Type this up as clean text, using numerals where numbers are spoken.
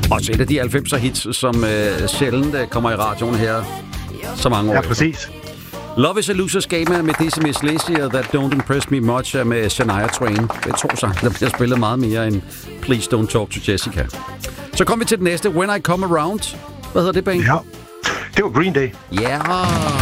Også et af de 90'er hits, som sjældent kommer i radioen her så mange år. Ja, præcis. Love is a Loser's Game med Dizzy Miss Lazy og That Don't Impress Me Much med Shania Twain. Det er 2 sange, der bliver spillet meget mere end Please Don't Talk to Jessica. Så kommer vi til den næste, When I Come Around. Hvad hedder det, band? Ja, det var Green Day. Ja. Yeah.